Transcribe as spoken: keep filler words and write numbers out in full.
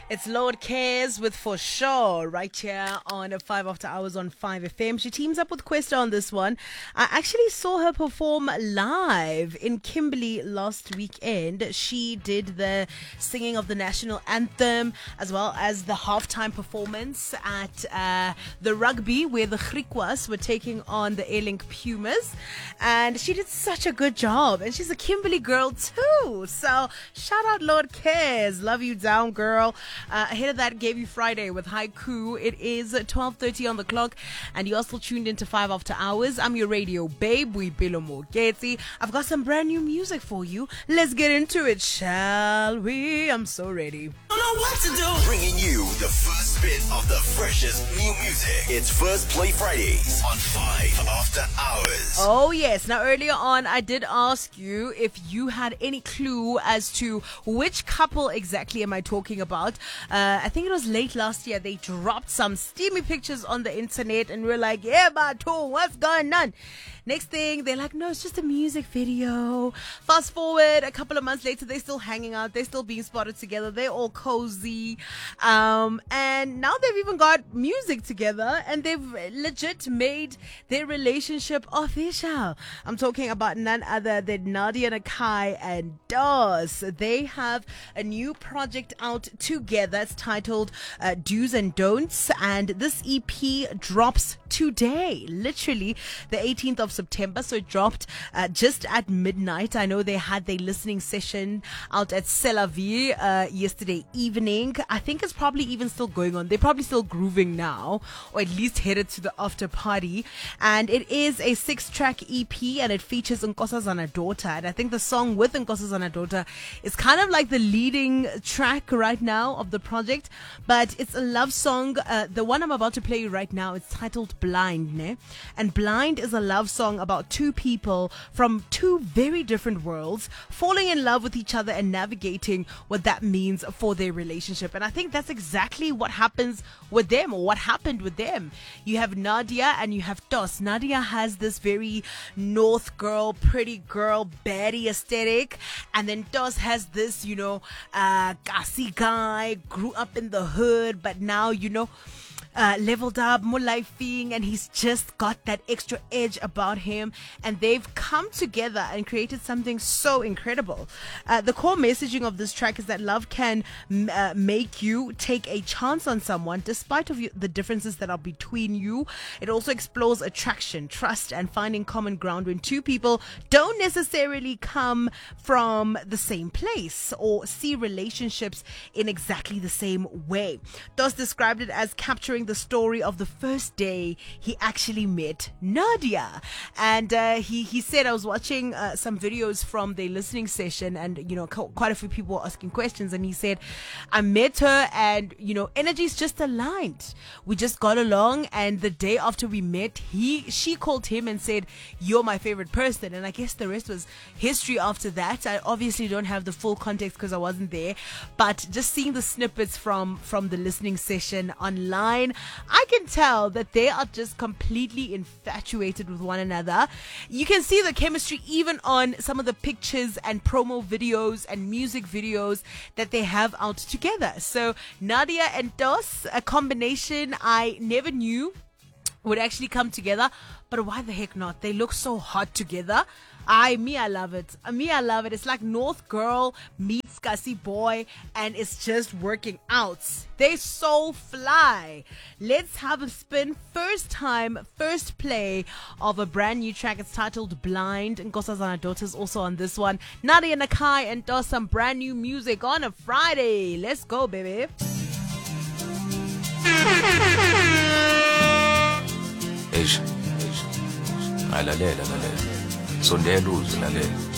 It's Lord Cares with For Sure right here on five After Hours on five F M. She teams up with Questa on this one. I actually saw her perform live in Kimberley last weekend. She did the singing of the national anthem as well as the halftime performance at uh, the rugby where the Griquas were taking on the Airlink Pumas. And she did such a good job. And she's a Kimberley girl too. So shout out Lord Cares. Love you down, girl. Uh, ahead of that, gave you Friday with Haiku. It is twelve thirty on the clock, and you're still tuned into five After Hours. I'm your radio babe, Boipelo Mogeti. I've got some brand new music for you. Let's get into it, shall we? I'm so ready. I don't know what to do. Bringing you the first bit of the freshest new music. It's First Play Fridays on five After Hours. Oh, yes. Now, earlier on, I did ask you if you had any clue as to which couple exactly am I talking about. Uh, I think it was late last year. They dropped some steamy pictures on the internet, and we're like, yeah, Bato, what's going on? Next thing, they're like, no, it's just a music video. Fast forward, a couple of months later, they're still hanging out. They're still being spotted together. They're all cozy. Um, and now they've even got music together, and they've legit made their relationship official. I'm talking about none other than Nadia Nakai and Dos. They have a new project out together. It's titled uh, Do's and Don'ts, and this E P drops today, literally the eighteenth of September. So it dropped uh, just at midnight. I know they had their listening session out at Celavie uh, yesterday evening. I think it's probably even still going on. They're probably still grooving now, or at least headed to the after party. And it is a six-track E P, and it features Nkosazana Daughter. And I think the song with Nkosazana Daughter is kind of like the leading track right now of the project, but it's a love song. Uh, the one I'm about to play you right now, it's titled Blind, ne? And Blind is a love song about two people from two very different worlds falling in love with each other and navigating what that means for their relationship. And I think that's exactly what happens with them, or what happened with them. You have Nadia and you have Dos. Nadia has this very North girl, pretty girl, baddie aesthetic, and then Dos has this, you know, uh, gassy guy, grew up in the hood, but now, you know, Uh, leveled up, more lifing, and he's just got that extra edge about him, and they've come together and created something so incredible. Uh, the core messaging of this track is that love can m- uh, make you take a chance on someone despite of you, the differences that are between you. It also explores attraction, trust, and finding common ground when two people don't necessarily come from the same place or see relationships in exactly the same way. Dos described it as capturing the story of the first day he actually met Nadia. And uh, he, he said, I was watching uh, some videos from their listening session, and, you know, co- quite a few people were asking questions, and he said, I met her and, you know, energies just aligned. We just got along, and the day after we met, he she called him and said, you're my favorite person. And I guess the rest was history after that. I obviously don't have the full context because I wasn't there, but just seeing the snippets from, from the listening session online, I can tell that they are just completely infatuated with one another. You can see the chemistry even on some of the pictures and promo videos and music videos that they have out together. So Nadia and Dos, a combination I never knew would actually come together, but why the heck not? They look so hot together. I, me, I love it. Uh, me, I love it. It's like North girl meets Kasi boy, and it's just working out. They so fly. Let's have a spin. First time, first play of a brand new track. It's titled Blind. Nkosazana Daughter is also on this one. Nadia Nakai and does some brand new music on a Friday. Let's go, baby. ايش ايش على ليلة على ليلة sondela uzu lalela